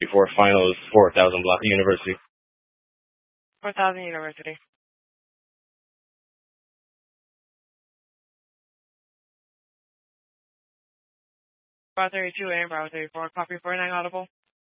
before finals 4,000 block university. 4,000 University. Bravo 32 and Bravo 34. Copy 49 audible.